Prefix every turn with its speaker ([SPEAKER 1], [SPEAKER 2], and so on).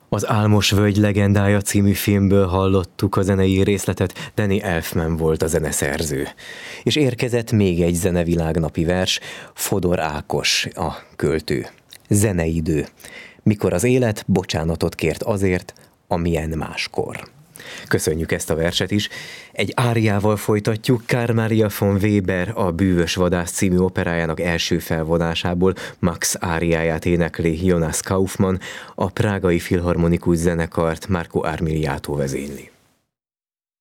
[SPEAKER 1] Az Álmos völgy legendája című filmből hallottuk a zenei részletet, Danny Elfman volt a zeneszerző. És érkezett még egy zenevilágnapi vers, Fodor Ákos a költő. Zeneidő. Mikor az élet bocsánatot kért azért, amilyen máskor. Köszönjük ezt a verset is. Egy áriával folytatjuk. Carl Maria von Weber a Bűvös vadász című operájának első felvonásából Max áriáját énekli Jonas Kaufmann, a prágai filharmonikus zenekart Marco Armiliato vezényli.